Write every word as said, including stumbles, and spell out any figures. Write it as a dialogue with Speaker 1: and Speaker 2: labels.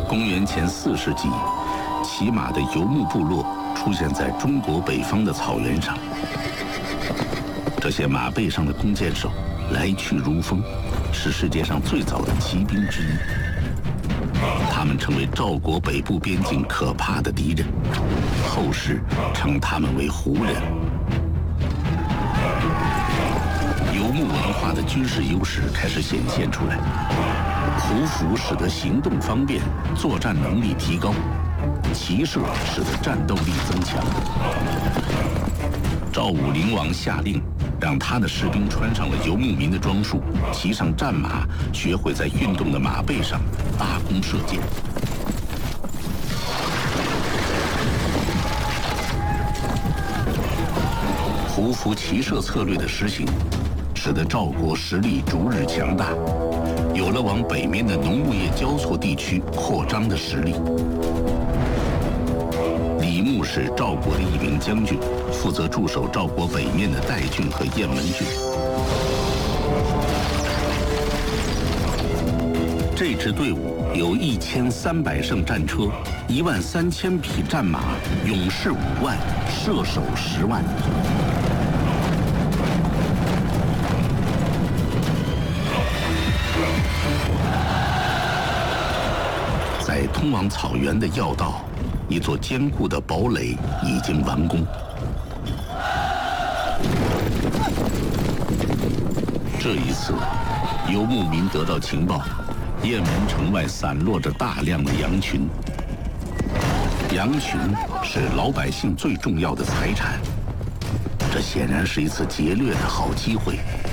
Speaker 1: 公元前四世纪，骑马的游牧部落出现在中国北方的草原上。这些马背上的弓箭手来去如风，是世界上最早的骑兵之一。他们成为赵国北部边境可怕的敌人，后世称他们为胡人。游牧文化的军事优势开始显现出来，胡服使得行动方便，作战能力提高，骑射使得战斗力增强。赵武灵王下令，让他的士兵穿上了游牧民的装束，骑上战马，学会在运动的马背上搭弓射箭。胡服骑射策略的实行，使得赵国实力逐日强大，有了往北面的农牧业交错地区扩张的实力。李牧是赵国的一名将军，负责驻守赵国北面的代郡和雁门郡。这支队伍有一千三百乘战车，一万三千匹战马，勇士五万，射手十万。在通往草原的要道，一座坚固的堡垒已经完工。这一次，游牧民得到情报，雁门城外散落着大量的羊群。羊群是老百姓最重要的财产，这显然是一次劫掠的好机会。